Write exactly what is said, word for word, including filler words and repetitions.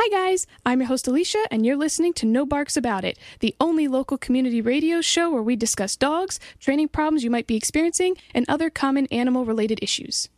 Hi guys, I'm your host Alicia, and you're listening to No Barks About It, the only local community radio show where we discuss dogs, training problems you might be experiencing, and other common animal-related issues.